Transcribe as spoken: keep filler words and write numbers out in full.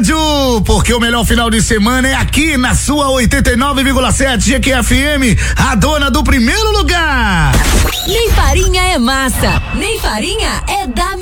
rádio, porque o melhor final de semana é aqui na sua oitenta e nove vírgula sete G Q F M, a dona do primeiro lugar. Nem farinha é massa, nem farinha é da